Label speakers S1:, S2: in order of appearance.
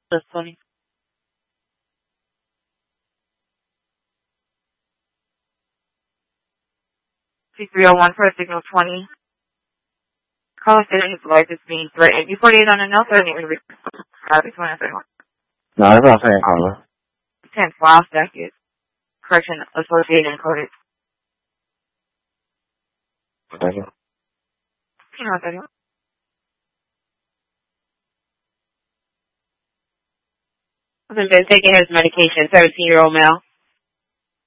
S1: That's funny. 301 for a signal 20. Caller said his life is being threatened. You 48 on a no threatening to be Copy 2031.
S2: No, that's what I'm saying, caller.
S1: 10 file seconds. Correction associated and coded.
S2: Thank you.
S1: 31. Hasn't been taking his medication. 17-year-old male.